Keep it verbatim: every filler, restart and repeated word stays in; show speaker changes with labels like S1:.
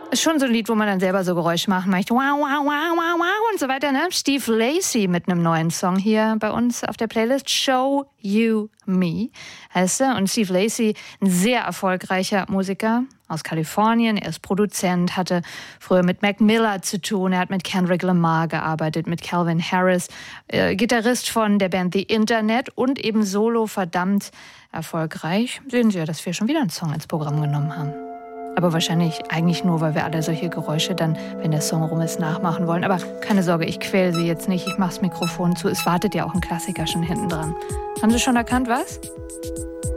S1: Ist schon so ein Lied, wo man dann selber so Geräusche machen möchte. Wow, wow, wow, wow, wow und so weiter, ne? Steve Lacy mit einem neuen Song hier bei uns auf der Playlist. Show You Me heißt er. Und Steve Lacy, ein sehr erfolgreicher Musiker aus Kalifornien. Er ist Produzent, hatte früher mit Mac Miller zu tun. Er hat mit Kendrick Lamar gearbeitet, mit Calvin Harris. Äh, Gitarrist von der Band The Internet und eben solo verdammt erfolgreich. Sehen Sie ja, dass wir schon wieder einen Song ins Programm genommen haben. Aber wahrscheinlich eigentlich nur, weil wir alle solche Geräusche dann, wenn der Song rum ist, nachmachen wollen. Aber keine Sorge, ich quäle Sie jetzt nicht. Ich mache das Mikrofon zu. Es wartet ja auch ein Klassiker schon hinten dran. Haben Sie schon erkannt, was?